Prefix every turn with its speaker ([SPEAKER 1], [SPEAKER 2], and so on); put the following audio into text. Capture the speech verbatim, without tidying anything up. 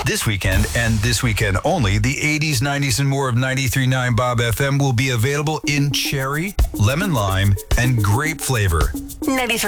[SPEAKER 1] This weekend, and this weekend only, the eighties, nineties, and more of ninety-three point nine Bob F M will be available in cherry, lemon lime, and grape flavor.
[SPEAKER 2] ninety-three